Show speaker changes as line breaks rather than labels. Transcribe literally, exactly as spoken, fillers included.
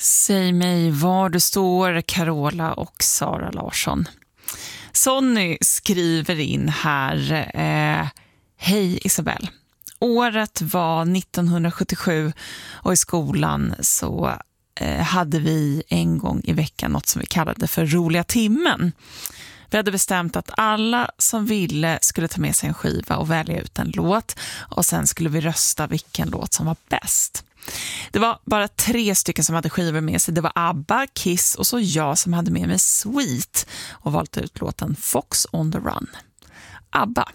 Säg mig var du står, Carola och Sara Larsson. Sonny skriver in här. Eh, Hej Isabel. Året var nittonhundrasjuttiosju och i skolan så eh, hade vi en gång i veckan något som vi kallade för roliga timmen. Vi hade bestämt att alla som ville skulle ta med sig en skiva och välja ut en låt och sen skulle vi rösta vilken låt som var bäst. Det var bara tre stycken som hade skivor med sig. Det var ABBA, Kiss och så jag som hade med mig Sweet och valt ut låten Fox on the Run. ABBA.